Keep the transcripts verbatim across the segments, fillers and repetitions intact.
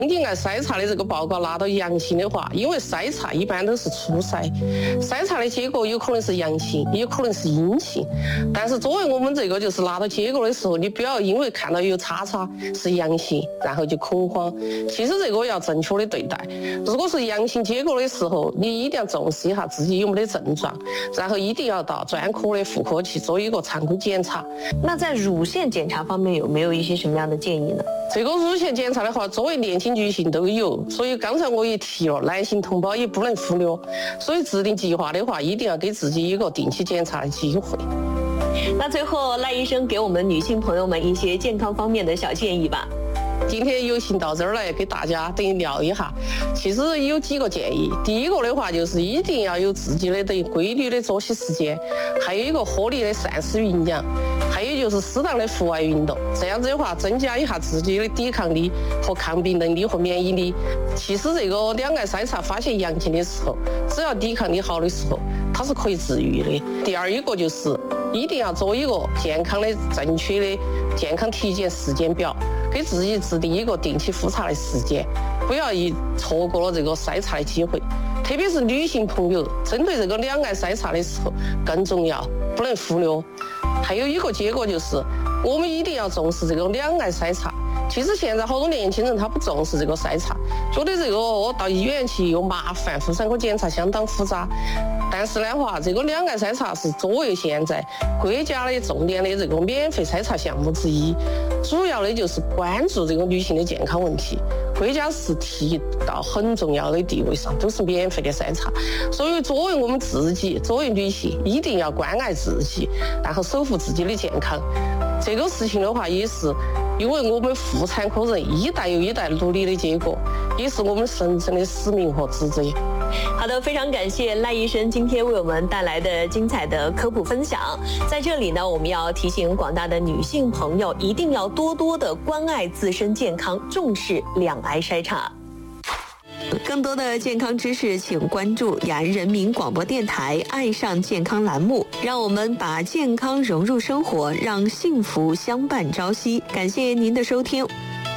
定爱筛查的这个报告拿到阳性的话，因为筛查一般都是初筛，筛查的结果有可能是阳性，也有可能是阴性。但是作为我们这个就是拿到结果的时候，你不要因为看到有叉叉是阳性，然后就恐慌。其实这个要正确的对待。如果是阳性结果的时候，你一定要重视一下自己有没得症状，然后一定要到专科的妇科去做一个常规检查。 那在乳腺检查方面有没有一些什么样的建议呢？ 这个乳腺检查的话，作为年轻女性都有，所以刚才我也提了，男性同胞也不能忽略。所以制定计划的话，一定要给自己一个定期检查的机会。 那最后，赖医生给我们女性朋友们一些健康方面的小建议吧。 今天有幸到这儿来给大家等于聊一下，其实有几个建议。第一个的话就是一定要有自己的等于规律的作息时间，还有一个合理的膳食营养，还有就是适当的户外运动，这样子的话增加一下自己的抵抗力和抗病能力和免疫力。其实这个两癌筛查发现阳性的时候，只要抵抗力好的时候，它是可以治愈的。第二一个就是一定要做一个健康的正确的健康体检时间表，给自己制定一个定期复查的时间，不要一错过了这个筛查的机会。特别是女性朋友，针对这个两癌筛查的时候更重要，不能忽略。还有一个结果就是，我们一定要重视这个两癌筛查。其实现在好多年轻人他不重视这个筛查，觉得这个哦到医院去又麻烦，妇产科检查相当复杂。但是的话，这个两癌筛查是作为现在国家的重点的这个免费筛查项目之一，主要的就是关注这个女性的健康问题。国家是提到很重要的地位上，都是免费的筛查。所以作为我们自己，作为女性，一定要关爱自己，然后守护自己的健康。这个事情的话，也是因为我们妇产科人一代又一代努力的结果，也是我们神圣的使命和职责。 好的，非常感谢赖医生今天为我们带来的精彩的科普分享。在这里呢，我们要提醒广大的女性朋友，一定要多多的关爱自身健康，重视两癌筛查。更多的健康知识，请关注雅安人民广播电台爱上健康栏目，让我们把健康融入生活，让幸福相伴朝夕。感谢您的收听。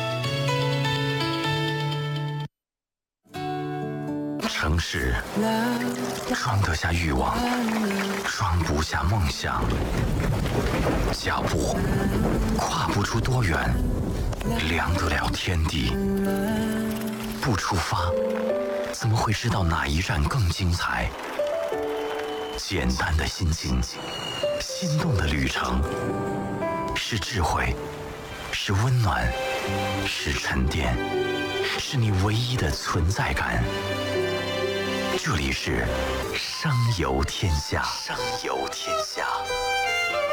城市装得下欲望，装不下梦想，脚步跨不出多远，量得了天地。不出发，怎么会知道哪一站更精彩？简单的心情，心动的旅程，是智慧，是温暖，是沉淀，是你唯一的存在感。这里是声游天下，声游天下。